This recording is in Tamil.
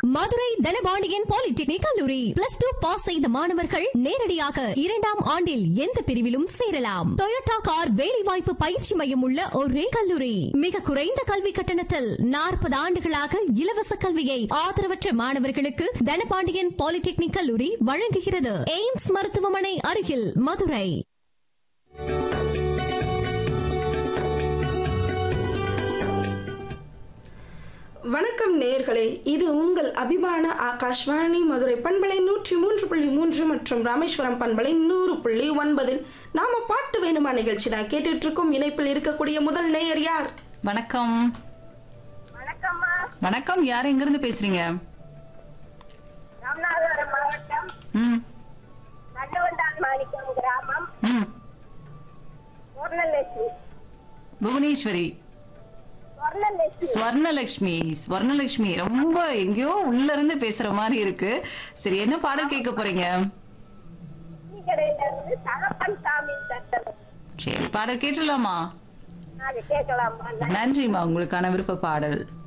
மதுரை தனபாண்டியன் பாலிடெக்னிக் கல்லூரி +2 பாஸ் செய்த மாணவர்கள் நேரடியாக 2ஆம் ஆண்டில் எந்த பிரிவிலும் சேரலாம். டொயோட்டா கார் வேலைவாய்ப்பு பயிற்சி மையம் உள்ள ஒரே கல்லூரி. மிக குறைந்த கல்வி கட்டணத்தில் 40 ஆண்டுகளாக இலவச கல்வியை ஆதரவற்ற மாணவர்களுக்கு தனபாண்டியன் பாலிடெக்னிக் கல்லூரி வழங்குகிறது. எய்ம்ஸ் மருத்துவமனை அருகில் மதுரை. வணக்கம் நேயர்களே, இது உங்கள் அபிமான ஆகாஷ்வாணி மதுரை பண்பலை 103.3 மற்றும் ராமேஸ்வரம் பண்பலை 100.9. நாம பாட்டு வேணுமா நிகழ்ச்சி தான் கேட்டுட்டு இருக்கோம். இணைப்பில் இருக்கக்கூடிய முதல் நேயர் யார்? வணக்கம். வணக்கம், யார் எங்க இருந்து பேசுறீங்க? ராமநாதபுரம் மாவட்டம் நடுவண்டான்மாணிக்கம் கிராமம் புவனேஸ்வரி. ஸ்வர்ணலட்சுமி ரொம்ப எங்கேயோ உள்ள இருந்து பேசுற மாதிரி இருக்கு. சரி, என்ன பாடல் கேட்க போறீங்க? சரி, பாடல் கேட்டுலாமா? கேட்கலாம். நன்றிமா, உங்களுக்கான விருப்ப பாடல்.